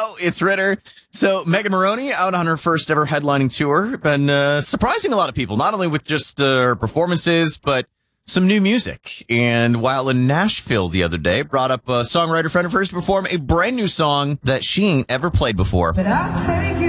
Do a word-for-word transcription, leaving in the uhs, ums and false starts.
Yo, it's Ritter. So Megan Moroney out on her first ever headlining tour, been uh, surprising a lot of people, not only with just uh, her performances, but some new music. And while in Nashville the other day, brought up a songwriter friend of hers to perform a brand new song that she ain't ever played before. But I'll take